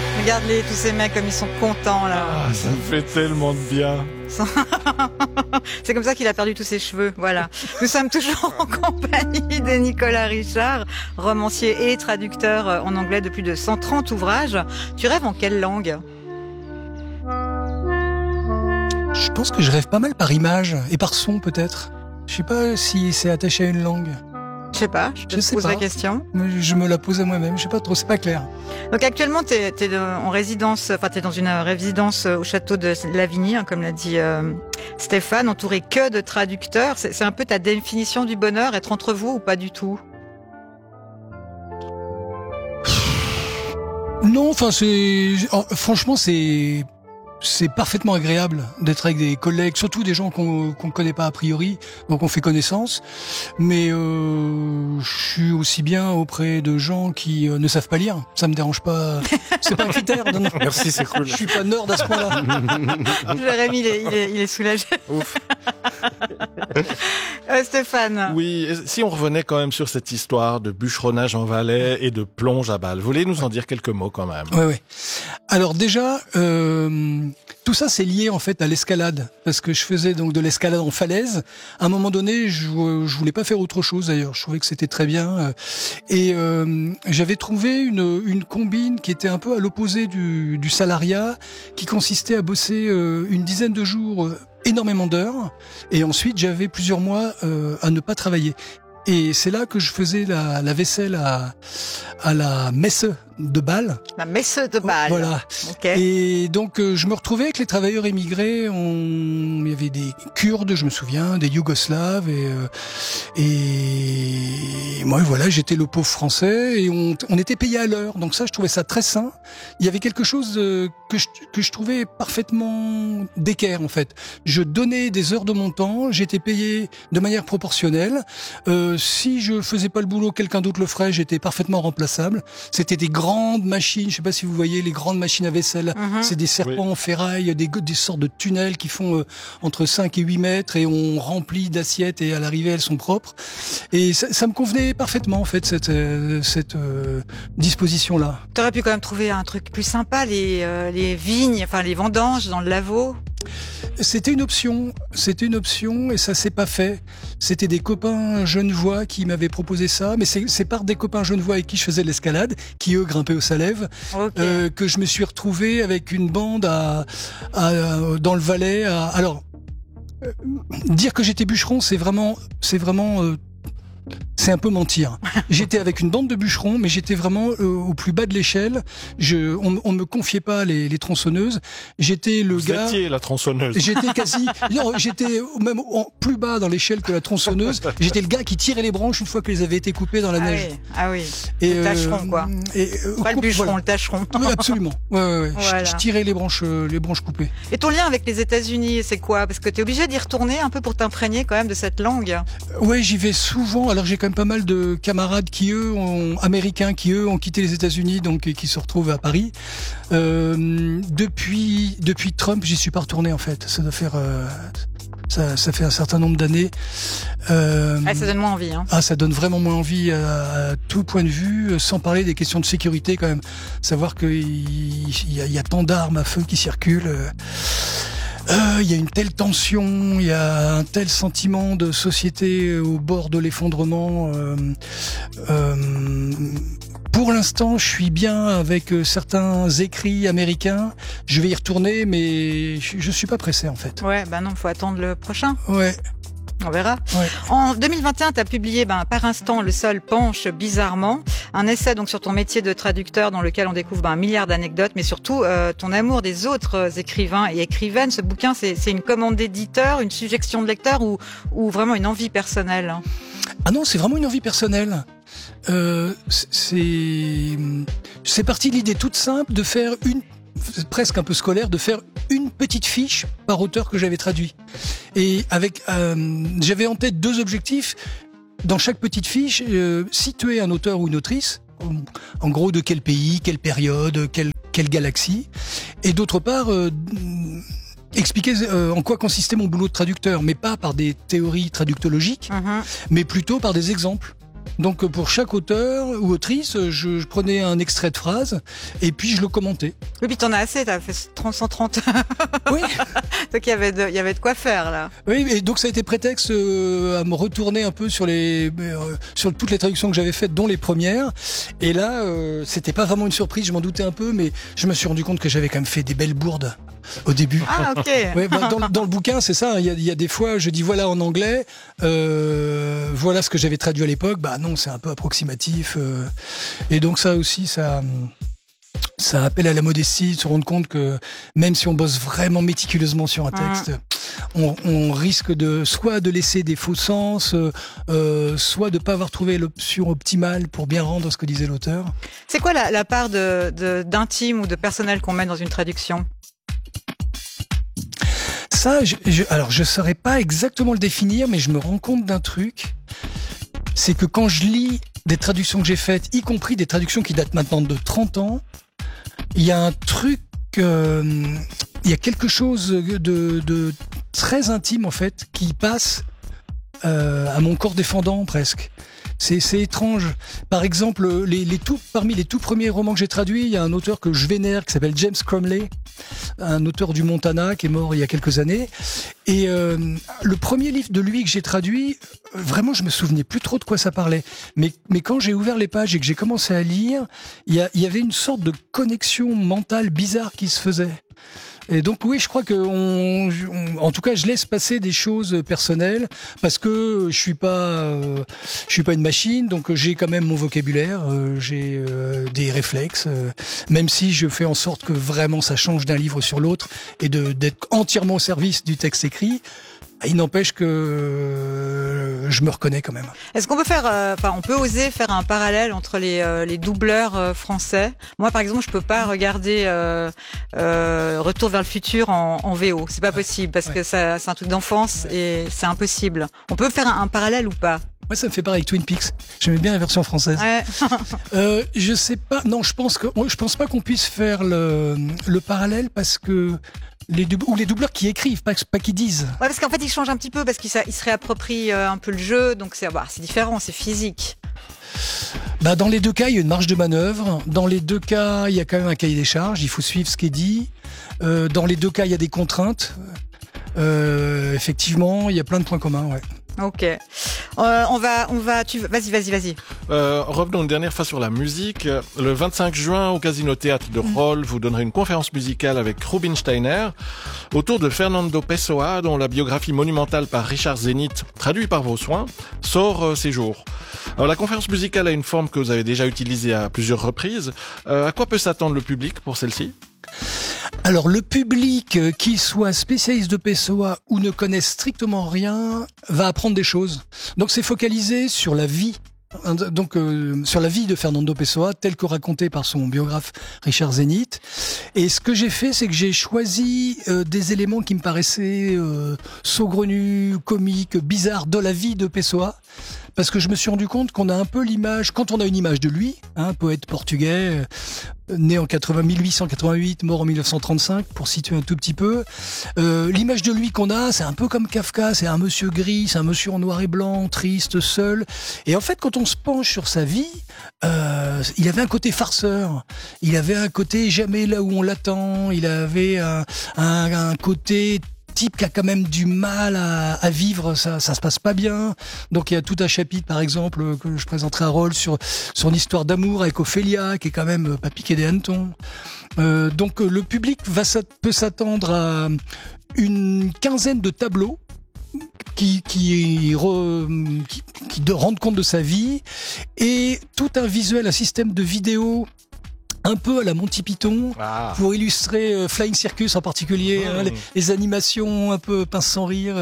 Regarde-les, tous ces mecs, comme ils sont contents, là. Ah, ça me fait tellement de bien. C'est comme ça qu'il a perdu tous ses cheveux, voilà. Nous sommes toujours en compagnie de Nicolas Richard, romancier et traducteur en anglais de plus de 130 ouvrages. Tu rêves en quelle langue ? Je pense que je rêve pas mal par image et par son peut-être. Je sais pas si c'est attaché à une langue. Je sais pas, je te pose la question. Je me la pose à moi-même, je sais pas trop, c'est pas clair. Donc actuellement, t'es en résidence, enfin t'es dans une résidence au château de Lavigny, hein, comme l'a dit Stéphane, entouré que de traducteurs. C'est un peu ta définition du bonheur, être entre vous ou pas du tout ? Non, enfin franchement c'est parfaitement agréable d'être avec des collègues, surtout des gens qu'on connaît pas a priori, donc on fait connaissance. Mais je suis aussi bien auprès de gens qui ne savent pas lire. Ça me dérange pas. C'est pas un critère. Non. Merci, c'est cool. Je suis pas nerd à ce point-là. Jérémy, il est soulagé. Ouf. Stéphane. Oui, si on revenait quand même sur cette histoire de bûcheronnage en Valais et de plonge à balles, voulez nous en dire quelques mots quand même ? Ouais. Alors déjà, tout ça c'est lié en fait à l'escalade, parce que je faisais donc de l'escalade en falaise. À un moment donné, je voulais pas faire autre chose d'ailleurs. Je trouvais que c'était très bien, et j'avais trouvé une combine qui était un peu à l'opposé du salariat, qui consistait à bosser une dizaine de jours. Énormément d'heures, et ensuite j'avais plusieurs mois à ne pas travailler. Et c'est là que je faisais la vaisselle à la messe de Bâle. La messe de Bâle. Voilà. Okay. Et donc je me retrouvais avec les travailleurs émigrés. Il y avait des Kurdes, je me souviens, des Yougoslaves, et moi voilà, j'étais le pauvre français, et on était payé à l'heure. Donc ça, je trouvais ça très sain. Il y avait quelque chose que je trouvais parfaitement d'équerre en fait. Je donnais des heures de mon temps, j'étais payé de manière proportionnelle. Si je faisais pas le boulot, quelqu'un d'autre le ferait, j'étais parfaitement remplaçable. C'était des grandes machines, je sais pas si vous voyez les grandes machines à vaisselle. C'est des serpents en ferraille, des sortes de tunnels qui font entre 5 et 8 mètres, et on remplit d'assiettes, et à l'arrivée elles sont propres. Et ça me convenait parfaitement en fait, cette disposition-là. T'aurais pu quand même trouver un truc plus sympa, les vignes, enfin les vendanges dans le Lavaux. C'était une option, et ça s'est pas fait. C'était des copains genevois qui m'avaient proposé ça, mais c'est par des copains genevois avec qui je faisais de l'escalade, qui eux grimpaient au Salève, que je me suis retrouvé avec une bande dans le Valais. Alors, dire que j'étais bûcheron, c'est vraiment c'est un peu mentir. J'étais avec une bande de bûcherons, mais j'étais vraiment au plus bas de l'échelle. On me confiait pas les tronçonneuses. J'étais le gars. Vous étiez la tronçonneuse. J'étais même plus bas dans l'échelle que la tronçonneuse. J'étais le gars qui tirait les branches une fois qu'elles avaient été coupées dans la neige. Ah oui. Le tâcheron, quoi. Pas le bûcheron, le tâcheron. Oui, absolument. Ouais. Voilà. Je tirais les branches coupées. Et ton lien avec les États-Unis, c'est quoi ? Parce que t'es obligé d'y retourner un peu pour t'imprégner quand même de cette langue. Ouais, j'y vais souvent. Alors j'ai quand même pas mal de camarades américains qui ont quitté les États-Unis, donc qui se retrouvent à Paris. Depuis Trump, j'y suis pas retourné en fait. Ça doit faire ça fait un certain nombre d'années. Ça donne moins envie. Ça donne vraiment moins envie à tout point de vue, sans parler des questions de sécurité quand même. Savoir qu'il y a tant d'armes à feu qui circulent. Il y a une telle tension, il y a un tel sentiment de société au bord de l'effondrement. Pour l'instant, je suis bien avec certains écrits américains. Je vais y retourner, mais je suis pas pressé en fait. Ouais, non, faut attendre le prochain. Ouais. On verra. Ouais. En 2021, tu as publié Par instant, le sol penche bizarrement, un essai donc sur ton métier de traducteur dans lequel on découvre un milliard d'anecdotes, mais surtout ton amour des autres écrivains et écrivaines. Ce bouquin, c'est une commande d'éditeur, une suggestion de lecteur ou vraiment une envie personnelle ? Ah non, c'est vraiment une envie personnelle. C'est parti de l'idée toute simple de faire presque un peu scolaire, de faire une petite fiche par auteur que j'avais traduit. Et j'avais en tête 2 objectifs. Dans chaque petite fiche, situer un auteur ou une autrice, en gros de quel pays, quelle période, quelle galaxie. Et d'autre part, expliquer en quoi consistait mon boulot de traducteur, mais pas par des théories traductologiques, mais plutôt par des exemples. Donc pour chaque auteur ou autrice, je prenais un extrait de phrase et puis je le commentais. Oui, puis t'en as assez, t'as fait 130. Oui. Donc il y avait de quoi faire là. Oui, et donc ça a été prétexte à me retourner un peu sur toutes les traductions que j'avais faites, dont les premières. Et là, c'était pas vraiment une surprise, je m'en doutais un peu, mais je me suis rendu compte que j'avais quand même fait des belles bourdes au début. Ah, ok. Ouais, dans le bouquin, c'est ça. Il y a des fois, je dis voilà en anglais, voilà ce que j'avais traduit à l'époque. Bah non, c'est un peu approximatif. Et donc ça aussi, ça appelle à la modestie, de se rendre compte que même si on bosse vraiment méticuleusement sur un texte, on risque soit de laisser des faux sens, soit de pas avoir trouvé l'option optimale pour bien rendre ce que disait l'auteur. C'est quoi la part d'intime ou de personnel qu'on met dans une traduction ? Ça, alors je saurais pas exactement le définir, mais je me rends compte d'un truc, c'est que quand je lis des traductions que j'ai faites, y compris des traductions qui datent maintenant de 30 ans, il y a un truc, il y a quelque chose de très intime en fait qui passe à mon corps défendant presque. C'est étrange. Par exemple, parmi les tout premiers romans que j'ai traduits, il y a un auteur que je vénère qui s'appelle James Cromley, un auteur du Montana qui est mort il y a quelques années. Et le premier livre de lui que j'ai traduit, vraiment, je me souvenais plus trop de quoi ça parlait. Mais quand j'ai ouvert les pages et que j'ai commencé à lire, il y avait une sorte de connexion mentale bizarre qui se faisait. Et donc oui, je crois que en tout cas, je laisse passer des choses personnelles parce que je suis pas une machine, donc j'ai quand même mon vocabulaire, j'ai des réflexes, même si je fais en sorte que vraiment ça change d'un livre sur l'autre et d'être entièrement au service du texte écrit. Il n'empêche que je me reconnais quand même. Est-ce qu'on peut on peut oser faire un parallèle entre les doubleurs français ? Moi, par exemple, je peux pas regarder Retour vers le futur en VO. C'est pas possible parce que c'est un truc d'enfance et c'est impossible. On peut faire un parallèle ou pas ? Moi, ça me fait pareil avec Twin Peaks. J'aimais bien la version française. Ouais. Je sais pas. Non, je pense pas qu'on puisse faire le parallèle parce que les doubleurs qui écrivent, pas qui disent. Ouais, parce qu'en fait, ils changent un petit peu parce qu'ils se réapproprient un peu le jeu, donc c'est différent, c'est physique. Bah, dans les deux cas, il y a une marge de manœuvre. Dans les deux cas, il y a quand même un cahier des charges. Il faut suivre ce qui est dit. Dans les deux cas, il y a des contraintes. Effectivement, il y a plein de points communs, ouais. Ok. Vas-y. Revenons une dernière fois sur la musique. Le 25 juin, au Casino Théâtre de Rolle, vous donnerez une conférence musicale avec Rubinsteiner autour de Fernando Pessoa, dont la biographie monumentale par Richard Zenith, traduit par vos soins, sort ces jours. Alors, la conférence musicale a une forme que vous avez déjà utilisée à plusieurs reprises. À quoi peut s'attendre le public pour celle-ci ? Alors le public, qu'il soit spécialiste de Pessoa ou ne connaisse strictement rien, va apprendre des choses. Donc c'est focalisé sur la vie. Donc sur la vie de Fernando Pessoa, telle que racontée par son biographe Richard Zenith. Et ce que j'ai fait, c'est que j'ai choisi des éléments qui me paraissaient saugrenus, comiques, bizarres de la vie de Pessoa. Parce que je me suis rendu compte qu'on a un peu l'image, quand on a une image de lui, poète portugais, né en 1888, mort en 1935, pour situer un tout petit peu. L'image de lui qu'on a, c'est un peu comme Kafka, c'est un monsieur gris, c'est un monsieur en noir et blanc, triste, seul. Et en fait, quand on se penche sur sa vie, il avait un côté farceur, il avait un côté jamais là où on l'attend, il avait un côté type qui a quand même du mal à vivre, ça se passe pas bien. Donc il y a tout un chapitre, par exemple, que je présenterai à Roll sur son histoire d'amour avec Ophélia, qui est quand même pas piqué des hannetons. Donc le public peut s'attendre à une quinzaine de tableaux qui rendent compte de sa vie et tout un visuel, un système de vidéo un peu à la Monty Python, pour illustrer Flying Circus en particulier, les animations un peu pince sans rire,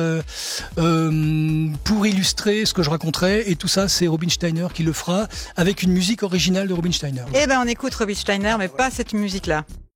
pour illustrer ce que je raconterai. Et tout ça, c'est Rubinsteiner qui le fera, avec une musique originale de Rubinsteiner. Eh ben, on écoute Rubinsteiner, mais pas cette musique-là.